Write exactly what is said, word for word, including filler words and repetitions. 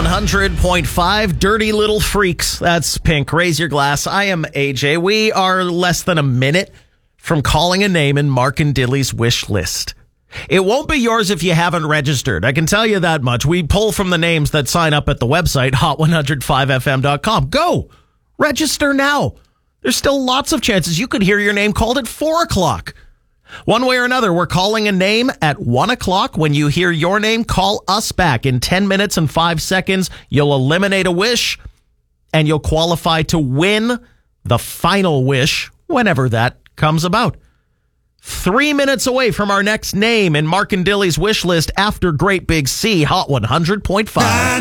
one hundred point five, Dirty Little Freaks. That's Pink. Raise your glass. I am A J. We are less than a minute from calling a name in Mark and Dilly's wish list. It won't be yours if you haven't registered. I can tell you that much. We pull from the names that sign up at the website, hot one oh five f m dot com. Go. Register now. There's still lots of chances you could hear your name called at four o'clock. One way or another, we're calling a name at one o'clock. When you hear your name, call us back. In ten minutes and five seconds, you'll eliminate a wish, and you'll qualify to win the final wish whenever that comes about. Three minutes away from our next name in Mark and Dilly's wish list after Great Big C, Hot one hundred point five.